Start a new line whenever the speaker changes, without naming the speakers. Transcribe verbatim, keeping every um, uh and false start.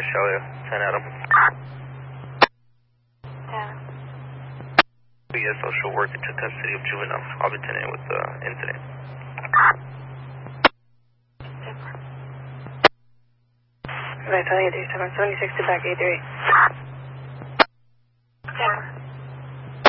Charlie, ten Adam.
Yeah.
B S social work into custody of juvenile. I'll be attending with the incident.
Right, telling you three seven seventy six to back eight three. Yeah.